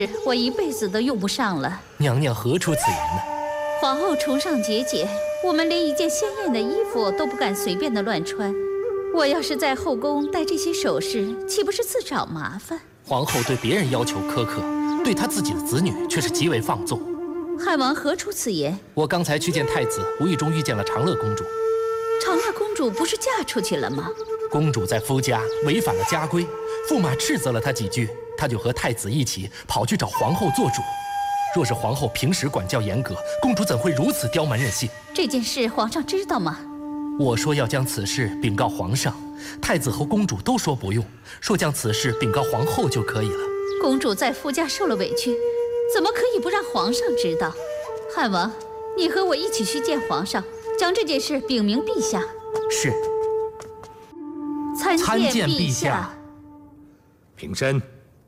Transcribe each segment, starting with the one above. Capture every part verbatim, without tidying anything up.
我一辈子都用不上了。 娘娘何出此言呢？ 皇后崇尚节俭，我们连一件鲜艳的衣服都不敢随便的乱穿。我要是在后宫戴这些首饰，岂不是自找麻烦？ 皇后对别人要求苛刻，对她自己的子女却是极为放纵。 汉王何出此言？ 我刚才去见太子，无意中遇见了长乐公主。 长乐公主不是嫁出去了吗？ 公主在夫家违反了家规，驸马斥责了她几句，她就和太子一起跑去找皇后做主。若是皇后平时管教严格，公主怎会如此刁蛮任性？ 这件事皇上知道吗？ 我说要将此事禀告皇上，太子和公主都说不用，说将此事禀告皇后就可以了。 公主在夫家受了委屈，怎么可以不让皇上知道？汉王，你和我一起去见皇上，将这件事禀明陛下。 是。 参见陛下。 平身。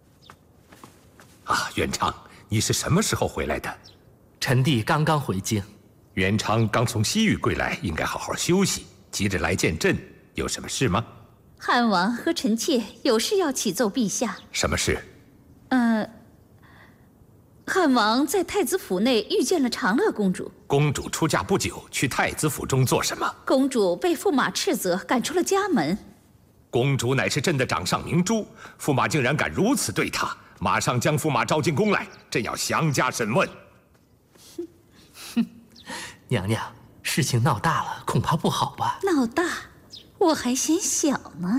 啊，元昌，你是什么时候回来的？ 臣弟刚刚回京。 元昌刚从西域归来，应该好好休息，急着来见朕，有什么事吗？ 汉王和臣妾有事要启奏陛下。 什么事？ 呃，汉王在太子府内遇见了长乐公主。 公主出嫁不久，去太子府中做什么？ 公主被驸马斥责，赶出了家门。 公主乃是朕的掌上明珠，驸马竟然敢如此对她，马上将驸马召进宫来，朕要详加审问。 娘娘，事情闹大了，恐怕不好吧？ 闹大？我还嫌小呢。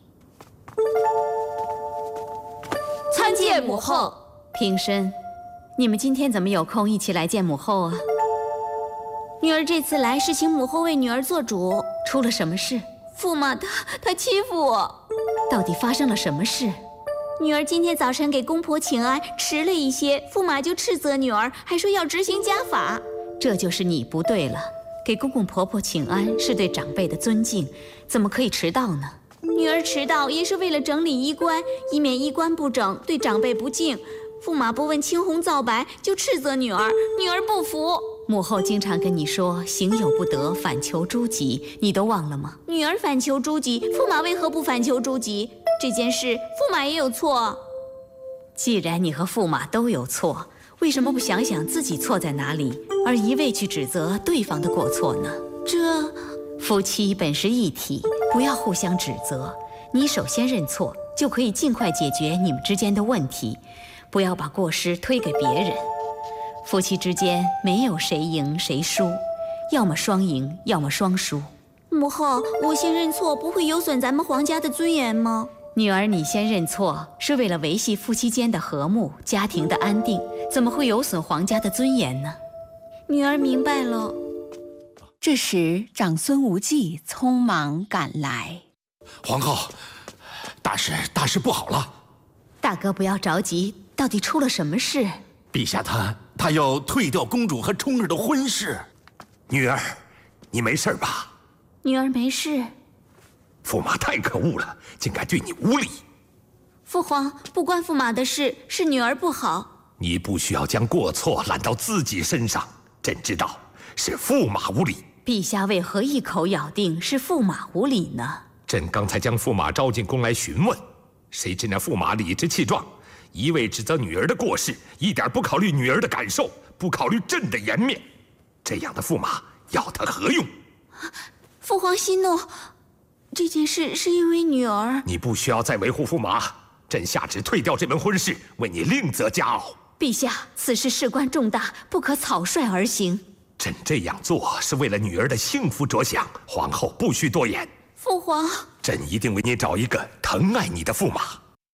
参见母后。平身。你们今天怎么有空一起来见母后啊？ 女儿这次来是请母后为女儿做主。 出了什么事？ 驸马他他欺负我。 到底发生了什么事？ 女儿今天早晨给公婆请安迟了一些，驸马就斥责女儿，还说要执行家法。 这就是你不对了。给公公婆婆请安是对长辈的尊敬，怎么可以迟到呢？ 女儿迟到也是为了整理衣冠，以免衣冠不整，对长辈不敬。驸马不问青红皂白就斥责女儿，女儿不服。 母后经常跟你说行有不得，反求诸己，你都忘了吗？ 女儿反求诸己，驸马为何不反求诸己？这件事驸马也有错。 既然你和驸马都有错，为什么不想想自己错在哪里，而一味去指责对方的过错呢？ 这夫妻本是一体，不要互相指责。你首先认错，就可以尽快解决你们之间的问题，不要把过失推给别人。夫妻之间没有谁赢谁输，要么双赢，要么双输。 母后，我先认错，不会有损咱们皇家的尊严吗？ 女儿，你先认错，是为了维系夫妻间的和睦，家庭的安定，怎么会有损皇家的尊严呢？ 女儿明白了。 这时，长孙无忌匆忙赶来。 皇后，大事大事不好了！ 大哥不要着急，到底出了什么事？ 陛下他他要退掉公主和冲儿的婚事。 女儿，你没事吧？ 女儿没事。 驸马太可恶了，竟敢对你无礼。 父皇，不关驸马的事，是女儿不好。 你不需要将过错揽到自己身上，朕知道是驸马无礼。 陛下为何一口咬定是驸马无礼呢？ 朕刚才将驸马召进宫来询问，谁知那驸马理直气壮，一味指责女儿的过失，一点不考虑女儿的感受，不考虑朕的颜面。这样的驸马要他何用？ 父皇息怒，这件事是因为女儿。 你不需要再维护驸马，朕下旨退掉这门婚事，为你另择佳偶。 陛下，此事事关重大，不可草率而行。 朕这样做是为了女儿的幸福着想，皇后不需多言。 父皇， 朕一定为你找一个疼爱你的驸马。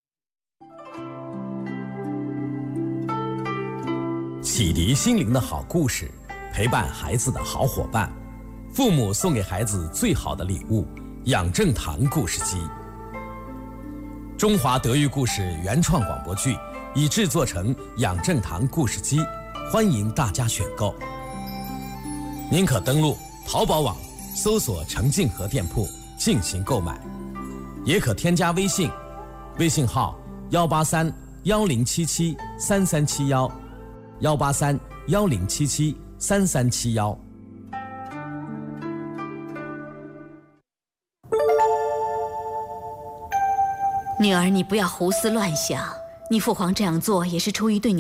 启迪心灵的好故事，陪伴孩子的好伙伴，父母送给孩子最好的礼物——养正堂故事机。中华德育故事原创广播剧已制作成养正堂故事机，欢迎大家选购。您可登录淘宝网搜索程静和店铺进行购买，也可添加微信，微信号幺八三幺零七七三三七幺，幺八三幺零七七三三七幺。 女儿，你不要胡思乱想， 你父皇这样做也是出于对你